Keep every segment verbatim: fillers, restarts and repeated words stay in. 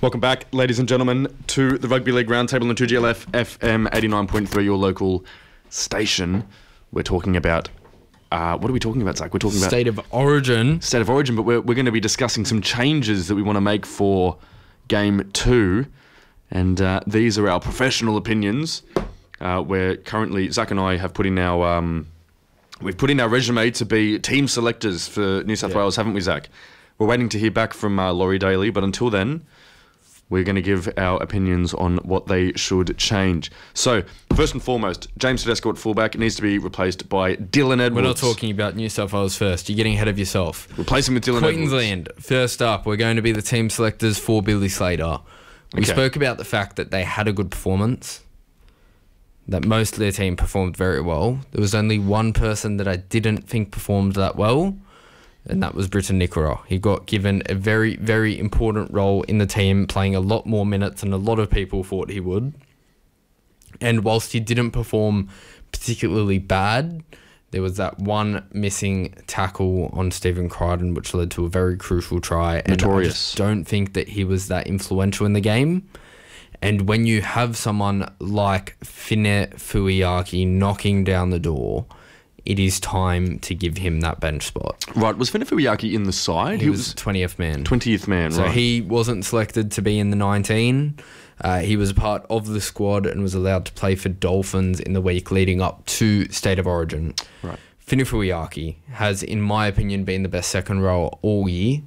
Welcome back, ladies and gentlemen, to the Rugby League Roundtable on two G L F F M eighty-nine point three, your local station. We're talking about... Uh, what are we talking about, Zach? We're talking about... State of Origin. State of Origin, but we're, we're going to be discussing some changes that we want to make for Game two. And uh, these are our professional opinions. Uh, we're currently... Zach and I have put in our... Um, we've put in our resume to be team selectors for New South Yeah. Wales, haven't we, Zach? We're waiting to hear back from uh, Laurie Daly, but until then... we're going to give our opinions on what they should change. So, first and foremost, James Tedesco at fullback needs to be replaced by Dylan Edwards. We're not talking about New South Wales first. You're getting ahead of yourself. Replace him with Dylan Queensland, Edwards. first up, we're going to be the team selectors for Billy Slater. We Okay. spoke about the fact that they had a good performance, that most of their team performed very well. There was only one person that I didn't think performed that well, and that was Britton Nikora. He got given a very, very important role in the team, playing a lot more minutes than a lot of people thought he would. And whilst he didn't perform particularly bad, there was that one missing tackle on Stephen Crichton, which led to a very crucial try. And Notorious. I just don't think that he was that influential in the game. And when you have someone like Fine Fuiaki knocking down the door, it is time to give him that bench spot. Right, was Finifuiaki in the side? He, he was twentieth man. twentieth man, so right. So he wasn't selected to be in the nineteen. Uh, he was a part of the squad and was allowed to play for Dolphins in the week leading up to State of Origin. Right. Finifuiaki has, in my opinion, been the best second rower all year.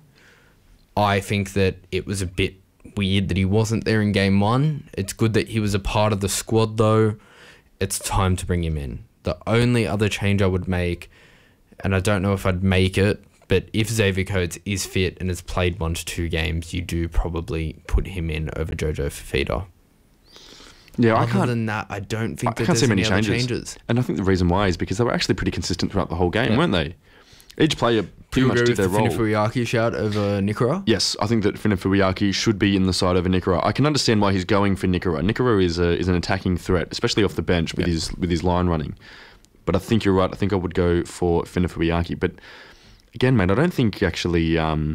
I think that it was a bit weird that he wasn't there in game one. It's good that he was a part of the squad, though. It's time to bring him in. The only other change I would make, and I don't know if I'd make it, but if Xavier Coates is fit and has played one to two games, you do probably put him in over Jojo Fafita. Yeah, I Other can't... than that, I don't think I that can't there's see many any other changes. changes. And I think the reason why is because they were actually pretty consistent throughout the whole game, Yeah. weren't they? Each player Do pretty you much agree did with their the role. Finifuiaki shout over Nikora? Yes, I think that Finifuiaki should be in the side over Nikora. I can understand why he's going for Nikora. Nikora is a, is an attacking threat, especially off the bench with Yeah. his with his line running. But I think you're right. I think I would go for Finifuiaki. But again, mate, I don't think actually... Um,